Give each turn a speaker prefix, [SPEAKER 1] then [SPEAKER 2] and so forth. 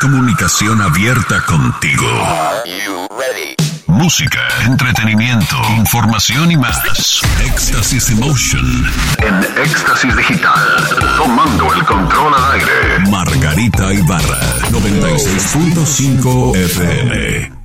[SPEAKER 1] Comunicación abierta contigo. Música, entretenimiento, información y más. Éxtasis Emotion. En Éxtasis Digital. Tomando el control al aire. Margarita Ibarra. 96.5 FM.